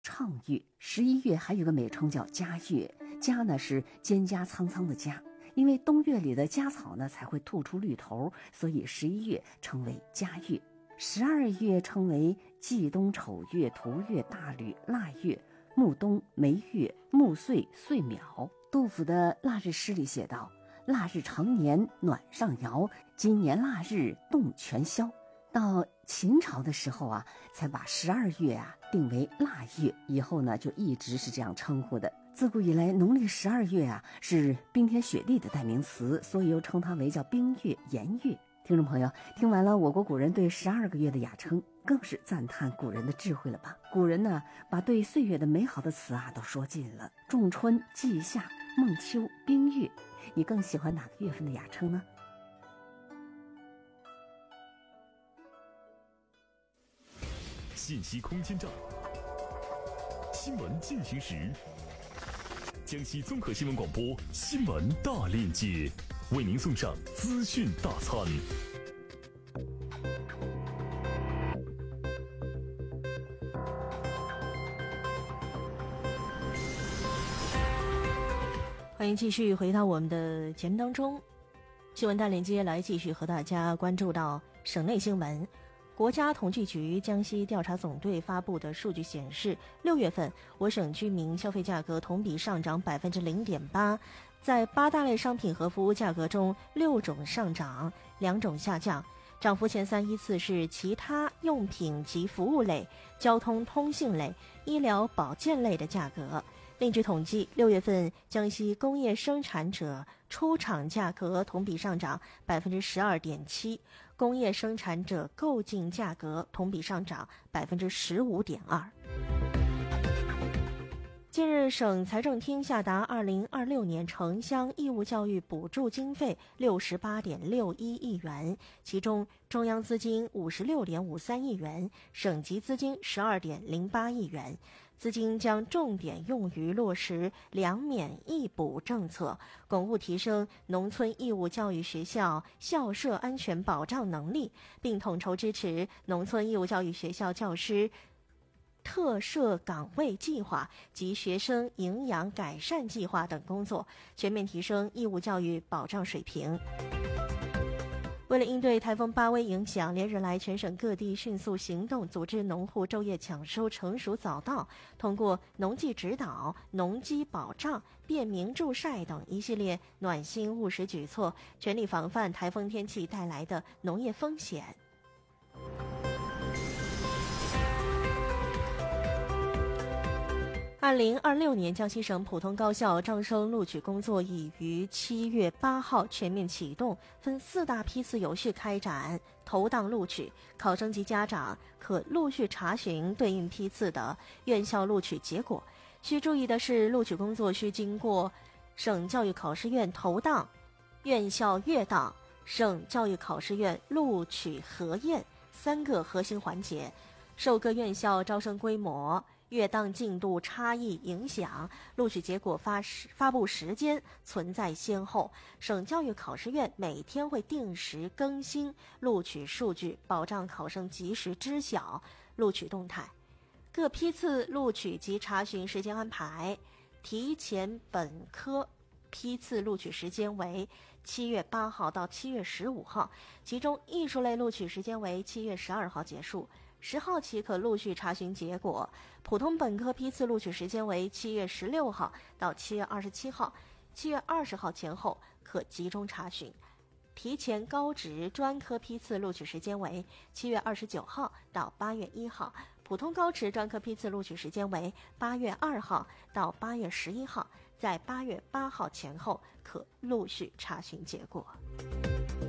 畅月。11月还有个美称叫佳月，佳呢是蒹葭苍苍的葭，因为冬月里的葭草呢才会吐出绿头，所以11月称为佳月。12月称为季冬、丑月、荼月、大吕、腊月、暮冬、梅月、暮岁、岁卯。杜甫的腊日诗里写道：腊日常年暖上摇，今年腊日冻全消。到秦朝的时候啊，才把12月啊定为腊月，以后呢就一直是这样称呼的。自古以来，农历12月啊是冰天雪地的代名词，所以又称它为叫冰月、炎月。听众朋友，听完了我国古人对12个月的雅称，更是赞叹古人的智慧了吧？古人呢，把对岁月的美好的词啊都说尽了，仲春、季夏、孟秋、冰月，你更喜欢哪个月份的雅称呢？ 信息空间站，新闻进行时，江西综合新闻广播新闻大链接为您送上资讯大餐。 欢迎继续回到我们的节目当中，新闻大链接来继续和大家关注到省内新闻。国家统计局江西调查总队发布的数据显示，6月份我省居民消费价格同比上涨 0.8%， 在8大类商品和服务价格中，6种上涨，2种下降。涨幅前3依次是其他用品及服务类、交通通信类、医疗保健类的价格。另据统计，6月份江西工业生产者出厂价格同比上涨 12.7%， 工业生产者购进价格同比上涨 15.2%。近日，省财政厅下达2026年城乡义务教育补助经费68.61亿元，其中中央资金56.53亿元，省级资金12.08亿元。资金将重点用于落实两免一补政策，巩固提升农村义务教育学校校舍安全保障能力，并统筹支持农村义务教育学校教师特设岗位计划及学生营养改善计划等工作，全面提升义务教育保障水平。为了应对台风巴威影响，连日来全省各地迅速行动，组织农户昼夜抢收成熟早稻，通过农技指导、农机保障、便民助晒等一系列暖心务实举措，全力防范台风天气带来的农业风险。2026年江西省普通高校招生录取工作已于7月8号全面启动，分4大批次有序开展。投档录取，考生及家长可陆续查询对应批次的院校录取结果。需注意的是，录取工作需经过省教育考试院投档、院校阅档、省教育考试院录取核验3个核心环节，受各院校招生规模、阅档进度差异影响，录取结果发布时间存在先后。省教育考试院每天会定时更新录取数据，保障考生及时知晓录取动态。各批次录取及查询时间安排：提前本科批次录取时间为7月8号到7月15号，其中艺术类录取时间为7月12号结束，10号起可陆续查询结果。普通本科批次录取时间为7月16号到7月27号，7月20号前后可集中查询。提前高职专科批次录取时间为7月29号到8月1号，普通高职专科批次录取时间为8月2号到8月11号，在8月8号前后可陆续查询结果。